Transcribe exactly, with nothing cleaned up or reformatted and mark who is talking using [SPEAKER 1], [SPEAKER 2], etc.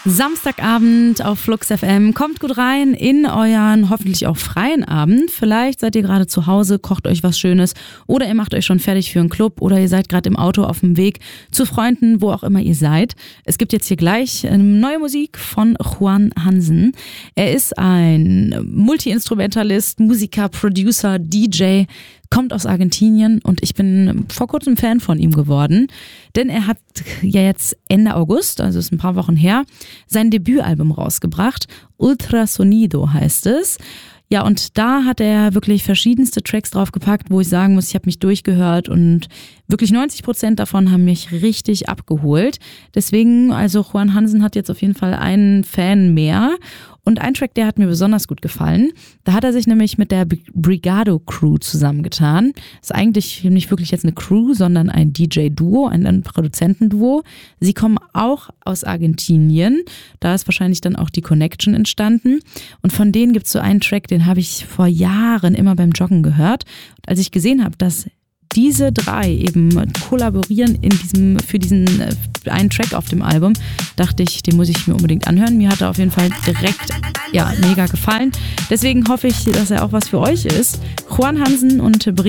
[SPEAKER 1] Samstagabend auf Flux F M. Kommt gut rein in euren hoffentlich auch freien Abend. Vielleicht seid ihr gerade zu Hause, kocht euch was Schönes oder ihr macht euch schon fertig für einen Club oder ihr seid gerade im Auto auf dem Weg zu Freunden, wo auch immer ihr seid. Es gibt jetzt hier gleich neue Musik von Juan Hansen. Er ist ein Multi-Instrumentalist, Musiker, Producer, D J, kommt aus Argentinien und ich bin vor kurzem Fan von ihm geworden, denn er hat ja jetzt Ende August, also ist ein paar Wochen her, sein Debütalbum rausgebracht. Ultrasonido heißt es. Ja, und da hat er wirklich verschiedenste Tracks draufgepackt, wo ich sagen muss, ich habe mich durchgehört und wirklich neunzig Prozent davon haben mich richtig abgeholt. Deswegen, also Juan Hansen hat jetzt auf jeden Fall einen Fan mehr. Und ein Track, der hat mir besonders gut gefallen. Da hat er sich nämlich mit der Brigado Crew zusammengetan. Ist eigentlich nicht wirklich jetzt eine Crew, sondern ein D J-Duo, ein, ein Produzentenduo. Sie kommen auch aus Argentinien. Da ist wahrscheinlich dann auch die Connection entstanden. Und von denen gibt es so einen Track, den habe ich vor Jahren immer beim Joggen gehört. Und als ich gesehen habe, dass diese drei eben kollaborieren in diesem, für diesen einen Track auf dem Album, dachte ich, den muss ich mir unbedingt anhören. Mir hat er auf jeden Fall direkt, ja, mega gefallen. Deswegen hoffe ich, dass er auch was für euch ist. Juan Hansen und Brigado